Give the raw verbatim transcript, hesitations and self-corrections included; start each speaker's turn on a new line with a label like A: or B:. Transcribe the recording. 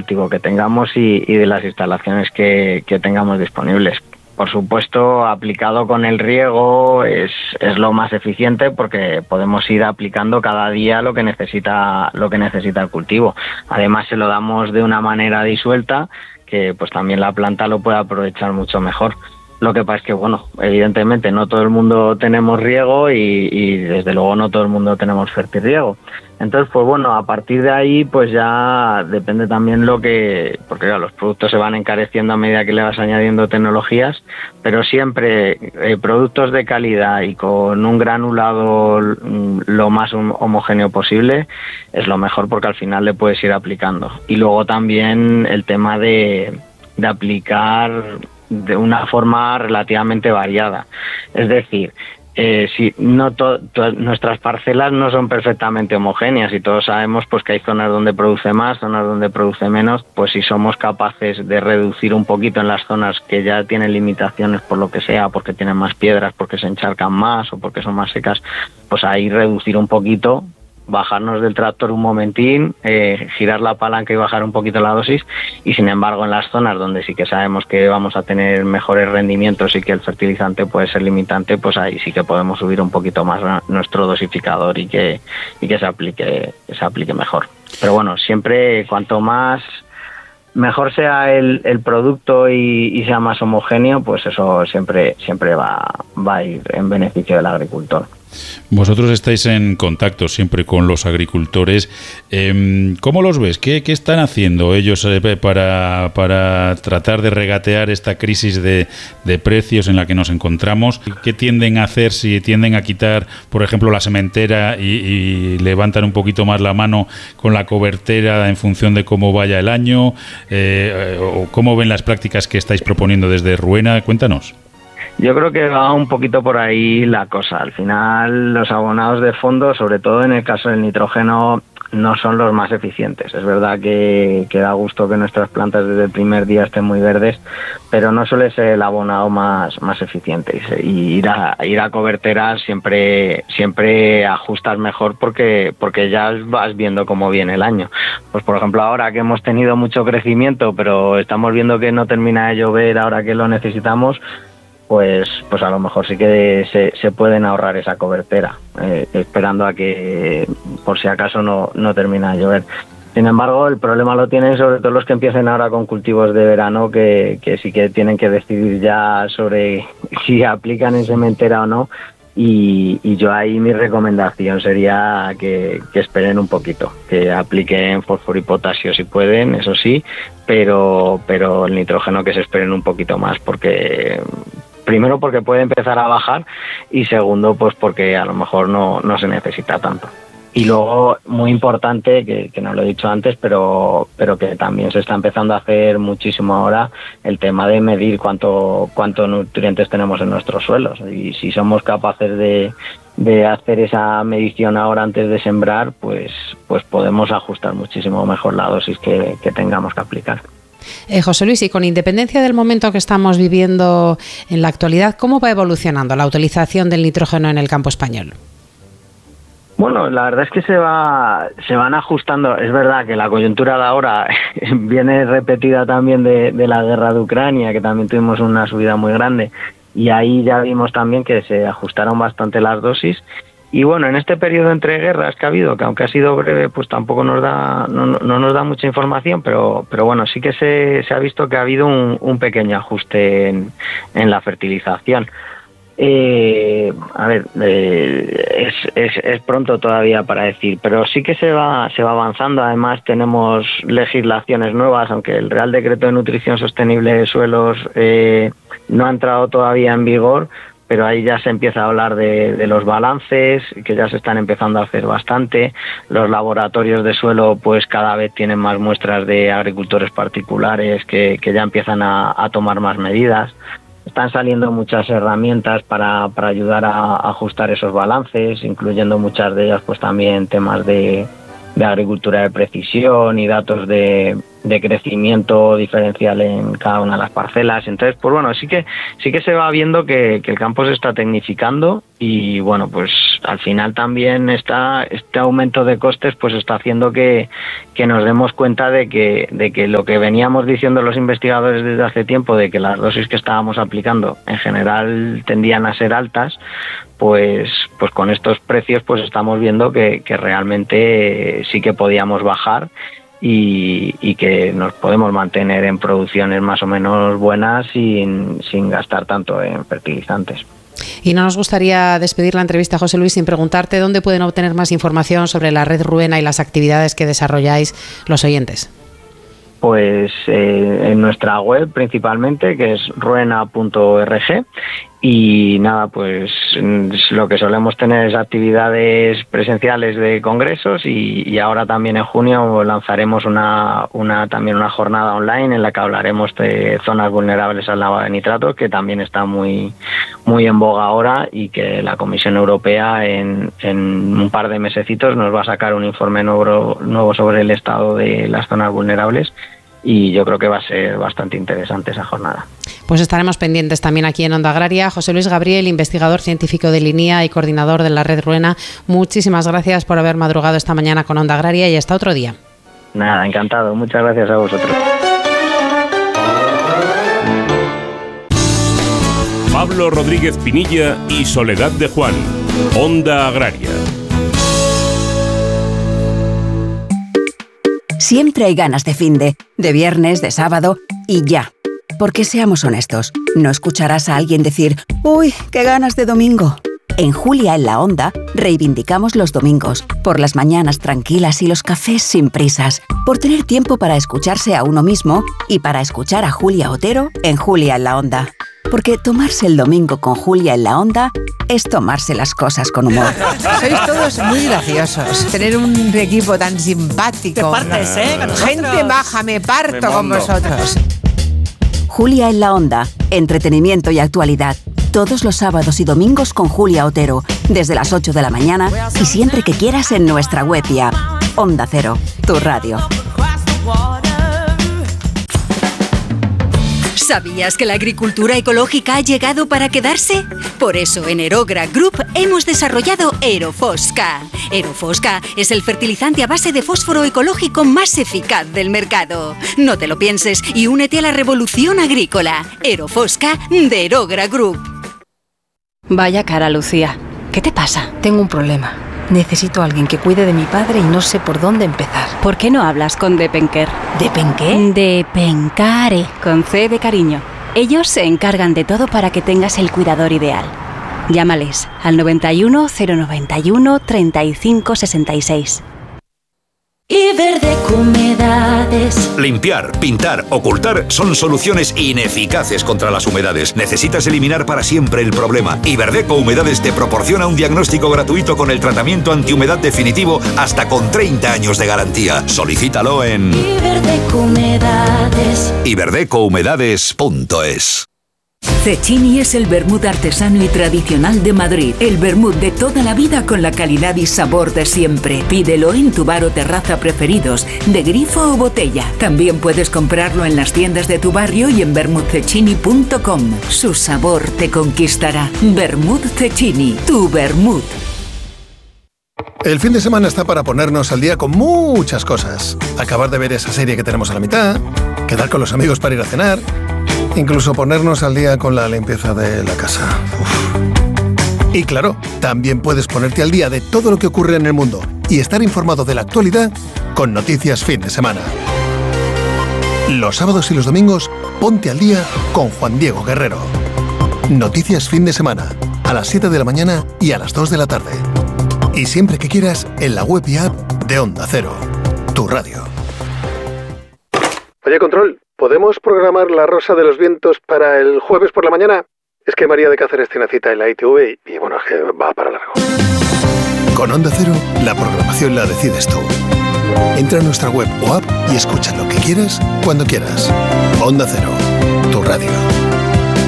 A: cultivo que tengamos y, y de las instalaciones que, que tengamos disponibles. Por supuesto, aplicado con el riego es, es lo más eficiente porque podemos ir aplicando cada día lo que necesita lo que necesita el cultivo. Además, se lo damos de una manera disuelta que pues también la planta lo puede aprovechar mucho mejor. Lo que pasa es que, bueno, evidentemente no todo el mundo tenemos riego y, y desde luego no todo el mundo tenemos fertirriego. Entonces, pues bueno, a partir de ahí, pues ya depende también lo que... Porque claro, los productos se van encareciendo a medida que le vas añadiendo tecnologías, pero siempre eh, productos de calidad y con un granulado lo más homogéneo posible es lo mejor porque al final le puedes ir aplicando. Y luego también el tema de, de aplicar de una forma relativamente variada. Es decir, eh, si no to, to, nuestras parcelas no son perfectamente homogéneas y todos sabemos pues que hay zonas donde produce más, zonas donde produce menos, pues si somos capaces de reducir un poquito en las zonas que ya tienen limitaciones por lo que sea, porque tienen más piedras, porque se encharcan más o porque son más secas, pues ahí reducir un poquito, bajarnos del tractor un momentín, eh, girar la palanca y bajar un poquito la dosis, y sin embargo en las zonas donde sí que sabemos que vamos a tener mejores rendimientos y que el fertilizante puede ser limitante, pues ahí sí que podemos subir un poquito más nuestro dosificador y que y que se aplique que se aplique mejor. Pero bueno, siempre cuanto más mejor sea el, el producto y, y sea más homogéneo, pues eso siempre siempre va va a ir en beneficio del agricultor.
B: Vosotros estáis en contacto siempre con los agricultores. Eh, ¿Cómo los ves? ¿Qué, qué están haciendo ellos eh, para, para tratar de regatear esta crisis de, de precios en la que nos encontramos? ¿Qué tienden a hacer si tienden a quitar, por ejemplo, la sementera y, y levantan un poquito más la mano con la cobertera en función de cómo vaya el año? Eh, ¿O cómo ven las prácticas que estáis proponiendo desde Ruena? Cuéntanos.
A: Yo creo que va un poquito por ahí la cosa. Al final, los abonados de fondo, sobre todo en el caso del nitrógeno, no son los más eficientes. Es verdad que, que da gusto que nuestras plantas desde el primer día estén muy verdes, pero no suele ser el abonado más, más eficiente. Y ir a, ir a coberteras siempre, siempre ajustas mejor porque, porque ya vas viendo cómo viene el año. Pues por ejemplo, ahora que hemos tenido mucho crecimiento, pero estamos viendo que no termina de llover ahora que lo necesitamos, pues pues a lo mejor sí que se, se pueden ahorrar esa cobertera, eh, esperando a que por si acaso no, no termina de llover. Sin embargo, el problema lo tienen sobre todo los que empiecen ahora con cultivos de verano, que, que sí que tienen que decidir ya sobre si aplican en sementera o no, y, y yo ahí mi recomendación sería que, que esperen un poquito, que apliquen fósforo y potasio si pueden, eso sí, pero, pero el nitrógeno que se esperen un poquito más, porque... Primero porque puede empezar a bajar y segundo pues porque a lo mejor no, no se necesita tanto. Y luego, muy importante, que, que no lo he dicho antes, pero pero que también se está empezando a hacer muchísimo ahora, el tema de medir cuánto cuánto nutrientes tenemos en nuestros suelos. Y si somos capaces de, de hacer esa medición ahora antes de sembrar, pues pues podemos ajustar muchísimo mejor la dosis que, que tengamos que aplicar.
C: Eh, José Luis, y con independencia del momento que estamos viviendo en la actualidad, ¿cómo va evolucionando la utilización del nitrógeno en el campo español?
A: Bueno, la verdad es que se va se van ajustando. Es verdad que la coyuntura de ahora viene repetida también de, de la guerra de Ucrania, que también tuvimos una subida muy grande, y ahí ya vimos también que se ajustaron bastante las dosis. Y bueno, en este periodo entre guerras que ha habido, que aunque ha sido breve, pues tampoco nos da no, no nos da mucha información, pero pero bueno, sí que se, se ha visto que ha habido un, un pequeño ajuste en, en la fertilización. Eh, a ver, eh, es, es, es pronto todavía para decir, pero sí que se va se va avanzando. Además tenemos legislaciones nuevas, aunque el Real Decreto de Nutrición Sostenible de Suelos eh, no ha entrado todavía en vigor, pero ahí ya se empieza a hablar de, de los balances, que ya se están empezando a hacer bastante. Los laboratorios de suelo pues cada vez tienen más muestras de agricultores particulares que, que ya empiezan a, a tomar más medidas. Están saliendo muchas herramientas para, para ayudar a, a ajustar esos balances, incluyendo muchas de ellas pues también temas de, de agricultura de precisión y datos de, de crecimiento diferencial en cada una de las parcelas. Entonces, pues bueno, sí que sí que se va viendo que, que el campo se está tecnificando y bueno, pues al final también está este aumento de costes pues está haciendo que, que nos demos cuenta de que de que lo que veníamos diciendo los investigadores desde hace tiempo, de que las dosis que estábamos aplicando en general tendían a ser altas, pues pues con estos precios pues estamos viendo que, que realmente sí que podíamos bajar y, y que nos podemos mantener en producciones más o menos buenas sin, sin gastar tanto en fertilizantes.
C: Y no nos gustaría despedir la entrevista, José Luis, sin preguntarte dónde pueden obtener más información sobre la red Ruena y las actividades que desarrolláis los oyentes.
A: Pues eh, en nuestra web principalmente, que es ruena punto org, y nada, pues lo que solemos tener es actividades presenciales de congresos y, y ahora también en junio lanzaremos una, una también una jornada online en la que hablaremos de zonas vulnerables al lavado de nitratos, que también está muy muy en boga ahora y que la Comisión Europea en, en un par de mesecitos nos va a sacar un informe nuevo, nuevo sobre el estado de las zonas vulnerables. Y yo creo que va a ser bastante interesante esa jornada.
C: Pues estaremos pendientes también aquí en Onda Agraria. José Luis Gabriel, investigador científico de Linea y coordinador de la red Ruena, muchísimas gracias por haber madrugado esta mañana con Onda Agraria y hasta otro día.
A: Nada, encantado. Muchas gracias a vosotros.
D: Pablo Rodríguez Pinilla y Soledad de Juan, Onda Agraria.
E: Siempre hay ganas de finde, de viernes, de sábado y ya. Porque seamos honestos, no escucharás a alguien decir «Uy, qué ganas de domingo». En Julia en la Onda reivindicamos los domingos, por las mañanas tranquilas y los cafés sin prisas, por tener tiempo para escucharse a uno mismo y para escuchar a Julia Otero en Julia en la Onda. Porque tomarse el domingo con Julia en la Onda es tomarse las cosas con humor.
F: Sois todos muy graciosos. Tener un equipo tan simpático.
G: Te partes, ¿eh? Con
F: Gente baja, me parto me con vosotros.
E: Julia en la Onda, entretenimiento y actualidad. Todos los sábados y domingos con Julia Otero, desde las ocho de la mañana y siempre que quieras en nuestra web y app. Onda Cero, tu radio.
H: ¿Sabías que la agricultura ecológica ha llegado para quedarse? Por eso en Erogra Group hemos desarrollado Erofosca. Erofosca es el fertilizante a base de fósforo ecológico más eficaz del mercado. No te lo pienses y únete a la revolución agrícola. Erofosca de Erogra Group.
I: Vaya cara, Lucía. ¿Qué te pasa?
J: Tengo un problema. Necesito a alguien que cuide de mi padre y no sé por dónde empezar.
I: ¿Por qué no hablas con Depenker?
J: ¿Depenqué?
I: Depencare, con C de cariño. Ellos se encargan de todo para que tengas el cuidador ideal. Llámales al noventa y uno, cero noventa y uno, treinta y cinco sesenta y seis.
K: Iberdeco Humedades.
L: Limpiar, pintar, ocultar son soluciones ineficaces contra las humedades. Necesitas eliminar para siempre el problema. Iberdeco Humedades te proporciona un diagnóstico gratuito con el tratamiento antihumedad definitivo hasta con treinta años de garantía. Solicítalo en
K: Iberdeco Humedades.
L: iberdeco humedades punto es.
M: Cecchini es el vermut artesano y tradicional de Madrid. El vermut de toda la vida con la calidad y sabor de siempre. Pídelo en tu bar o terraza preferidos, de grifo o botella. También puedes comprarlo en las tiendas de tu barrio y en vermut cecchini punto com. Su sabor te conquistará. Vermut Cecchini, tu vermut.
N: El fin de semana está para ponernos al día con muchas cosas. Acabar de ver esa serie que tenemos a la mitad, quedar con los amigos para ir a cenar, incluso ponernos al día con la limpieza de la casa. Uf. Y claro, también puedes ponerte al día de todo lo que ocurre en el mundo y estar informado de la actualidad con Noticias Fin de Semana. Los sábados y los domingos, ponte al día con Juan Diego Guerrero. Noticias Fin de Semana, a las siete de la mañana y a las dos de la tarde. Y siempre que quieras, en la web y app de Onda Cero, tu radio.
O: Oye, Control, ¿podemos programar La Rosa de los Vientos para el jueves por la mañana? Es que María de Cáceres tiene cita en la I T V y, y bueno, es que va para largo.
N: Con Onda Cero, la programación la decides tú. Entra a nuestra web o app y escucha lo que quieras, cuando quieras. Onda Cero, tu radio.